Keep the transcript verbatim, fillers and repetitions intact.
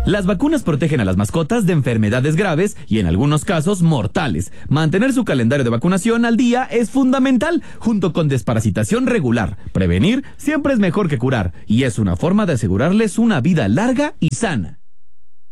Las vacunas protegen a las mascotas de enfermedades graves y en algunos casos mortales. Mantener su calendario de vacunación al día es fundamental, junto con desparasitación regular. Prevenir siempre es mejor que curar y es una forma de asegurarles una vida larga y sana.